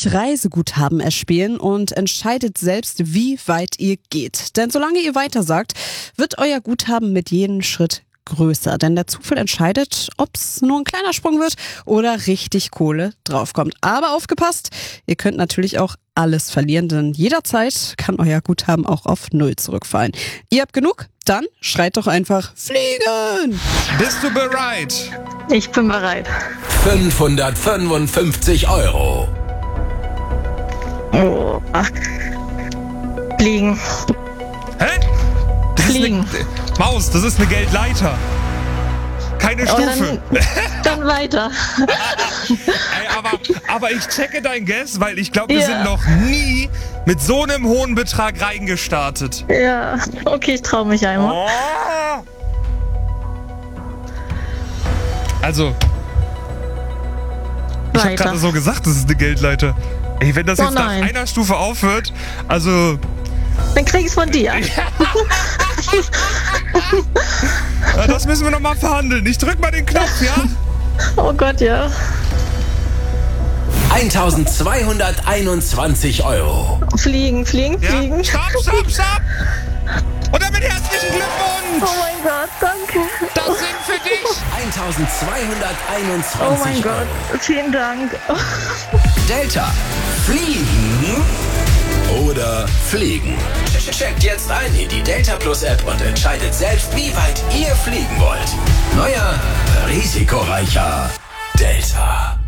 euch Reiseguthaben erspielen und entscheidet selbst, wie weit ihr geht. Denn solange ihr weiter sagt, wird euer Guthaben mit jedem Schritt größer. Denn der Zufall entscheidet, ob es nur ein kleiner Sprung wird oder richtig Kohle draufkommt. Aber aufgepasst, ihr könnt natürlich auch alles verlieren, denn jederzeit kann euer Guthaben auch auf Null zurückfallen. Ihr habt genug? Dann schreit doch einfach Fliegen! Bist du bereit? Ich bin bereit. 555 €. Oh. Fliegen. Hä? Das Fliegen. Ist eine Maus, das ist eine Geldleiter. Keine Stufe. Dann weiter. Ey, aber ich checke dein Guess, weil ich glaube, wir Ja. sind noch nie mit so einem hohen Betrag reingestartet. Ja, okay, ich traue mich einmal. Oh. Also, ich habe Weiter. gerade so gesagt, das ist eine Geldleiter. Ey, wenn das Oh jetzt nach nein. einer Stufe aufhört, also... Dann krieg ich's von dir. Ja, das müssen wir nochmal verhandeln. Ich drück mal den Knopf, ja? Oh Gott, ja. 1221 €. Fliegen. Ja. Stopp! Und damit herzlichen Glückwunsch! Oh mein Gott, danke. Das sind für dich 1221 Oh mein €. Gott, vielen Dank. Delta. Fliegen oder fliegen? Checkt jetzt ein in die Delta Plus App und entscheidet selbst, wie weit ihr fliegen wollt. Neuer, risikoreicher Delta.